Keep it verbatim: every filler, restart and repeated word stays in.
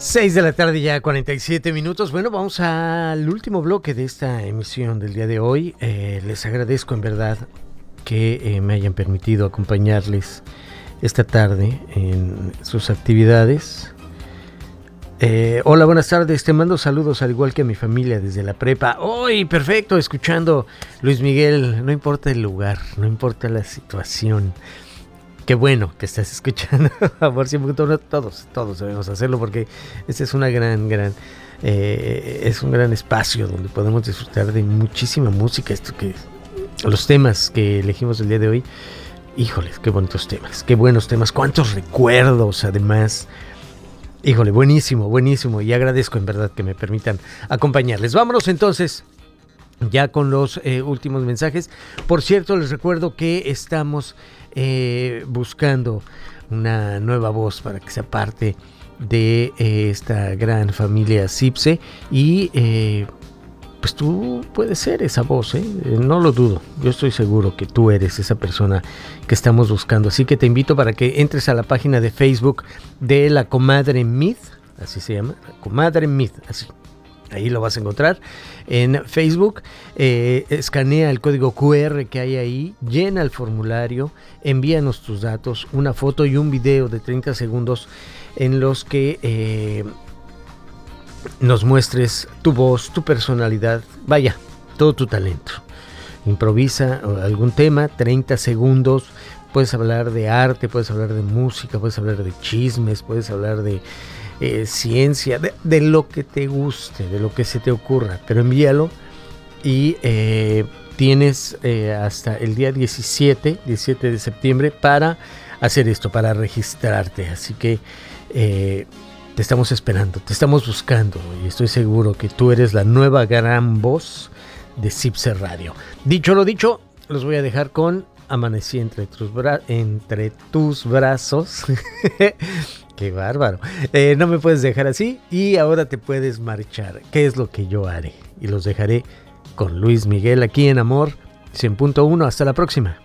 seis de la tarde ya, cuarenta y siete minutos. Bueno, vamos al último bloque de esta emisión del día de hoy. Eh, les agradezco en verdad que eh, me hayan permitido acompañarles esta tarde en sus actividades. Eh, hola, buenas tardes. Te mando saludos al igual que a mi familia desde la prepa. ¡Uy, perfecto! Escuchando Luis Miguel. No importa el lugar, no importa la situación. Qué bueno que estás escuchando Amor cien punto uno. Todos, todos debemos hacerlo porque este es una gran, gran, eh, es un gran espacio donde podemos disfrutar de muchísima música. Esto que, los temas que elegimos el día de hoy, híjoles, qué bonitos temas, qué buenos temas, cuántos recuerdos además. Híjole, buenísimo, buenísimo, y agradezco en verdad que me permitan acompañarles. Vámonos entonces ya con los eh, últimos mensajes. Por cierto, les recuerdo que estamos eh, buscando una nueva voz para que sea parte de eh, esta gran familia CIPSE y eh, pues tú puedes ser esa voz, ¿eh? No lo dudo, yo estoy seguro que tú eres esa persona que estamos buscando, así que te invito para que entres a la página de Facebook de La Comadre Myth, así se llama, La Comadre Myth, así. Ahí lo vas a encontrar en Facebook, eh, escanea el código cu erre que hay ahí, llena el formulario, envíanos tus datos, una foto y un video de treinta segundos en los que eh, nos muestres tu voz, tu personalidad, vaya, todo tu talento. Improvisa algún tema, treinta segundos, puedes hablar de arte, puedes hablar de música, puedes hablar de chismes, puedes hablar de Eh, ciencia, de, de lo que te guste, de lo que se te ocurra, pero envíalo y eh, tienes eh, hasta el día diecisiete de septiembre para hacer esto, para registrarte, así que eh, te estamos esperando, te estamos buscando y estoy seguro que tú eres la nueva gran voz de CIPSE Radio. Dicho lo dicho, los voy a dejar con Amanecí entre tus, bra- entre tus brazos. Qué bárbaro. Eh, no me puedes dejar así y ahora te puedes marchar. ¿Qué es lo que yo haré? Y los dejaré con Luis Miguel aquí en Amor cien punto uno. Hasta la próxima.